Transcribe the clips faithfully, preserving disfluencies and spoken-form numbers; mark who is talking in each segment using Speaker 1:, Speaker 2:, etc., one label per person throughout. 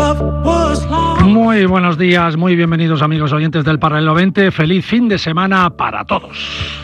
Speaker 1: Muy buenos días, muy bienvenidos amigos oyentes del Paralelo veinte. Feliz fin de semana para todos.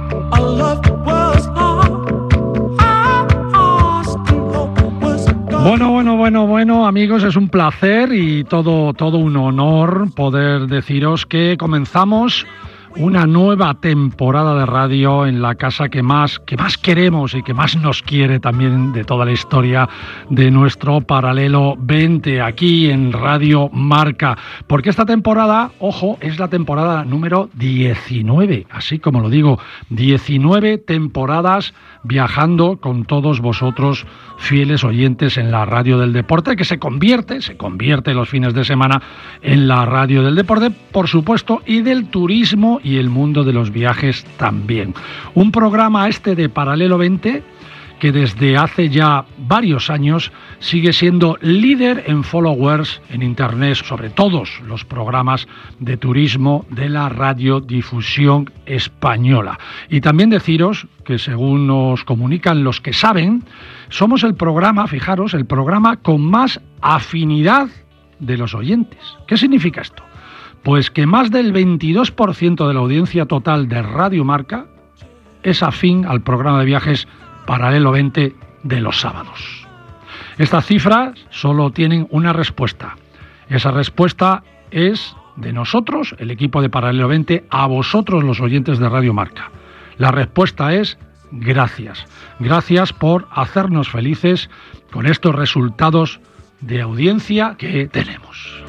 Speaker 1: Bueno, bueno, bueno, bueno, amigos, es un placer y todo, todo un honor poder deciros que comenzamos una nueva temporada de radio en la casa que más, que más queremos y que más nos quiere también de toda la historia de nuestro Paralelo veinte, aquí en Radio Marca. Porque esta temporada, ojo, es la temporada número diecinueve, así como lo digo, diecinueve temporadas viajando con todos vosotros, fieles oyentes en la radio del deporte, que se convierte, se convierte los fines de semana en la radio del deporte, por supuesto, y del turismo y el mundo de los viajes también. Un programa este de Paralelo veinte que desde hace ya varios años sigue siendo líder en followers en internet sobre todos los programas de turismo de la radiodifusión española. Y también deciros que, según nos comunican los que saben, somos el programa, fijaros, el programa con más afinidad de los oyentes. ¿Qué significa esto? Pues que más del veintidós por ciento de la audiencia total de Radio Marca es afín al programa de viajes Paralelo veinte de los sábados. Estas cifras solo tienen una respuesta. Esa respuesta es de nosotros, el equipo de Paralelo veinte, a vosotros los oyentes de Radio Marca. La respuesta es gracias. Gracias por hacernos felices con estos resultados de audiencia que tenemos.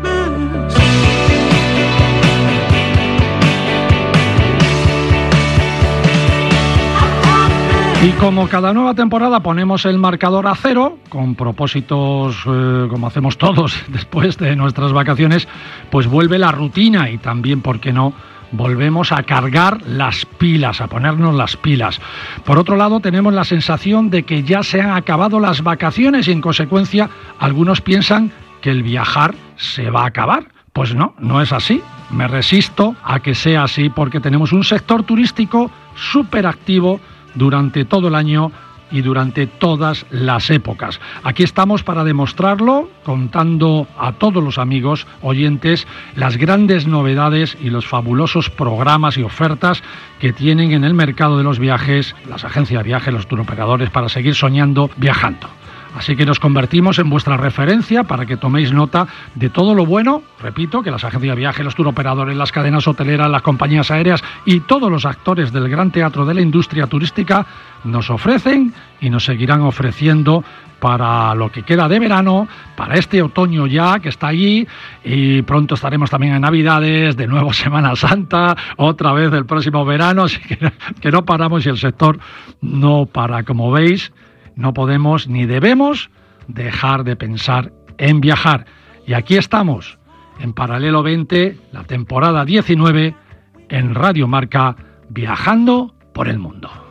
Speaker 1: Y como cada nueva temporada ponemos el marcador a cero, con propósitos eh, como hacemos todos después de nuestras vacaciones, pues vuelve la rutina y también, ¿por qué no?, volvemos a cargar las pilas, a ponernos las pilas. Por otro lado, tenemos la sensación de que ya se han acabado las vacaciones y en consecuencia algunos piensan que el viajar se va a acabar. Pues no, no es así. Me resisto a que sea así porque tenemos un sector turístico súper activo durante todo el año y durante todas las épocas. Aquí estamos para demostrarlo, contando a todos los amigos oyentes las grandes novedades y los fabulosos programas y ofertas que tienen en el mercado de los viajes, las agencias de viajes, los turoperadores, para seguir soñando viajando. Así que nos convertimos en vuestra referencia para que toméis nota de todo lo bueno, repito, que las agencias de viaje, los turoperadores, las cadenas hoteleras, las compañías aéreas y todos los actores del gran teatro de la industria turística nos ofrecen y nos seguirán ofreciendo para lo que queda de verano, para este otoño ya que está allí, y pronto estaremos también en Navidades, de nuevo Semana Santa, otra vez el próximo verano, así que, que no paramos y el sector no para, como veis. No podemos ni debemos dejar de pensar en viajar. Y aquí estamos, en Paralelo veinte, la temporada diecinueve, en Radio Marca, viajando por el mundo.